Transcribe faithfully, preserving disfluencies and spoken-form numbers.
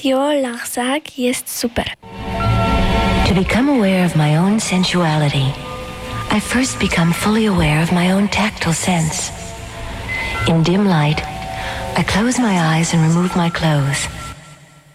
Radio Larzac jest super. To become aware of my own sensuality, I first become fully aware of my own tactile sense. In dim light, I close my eyes and remove my clothes.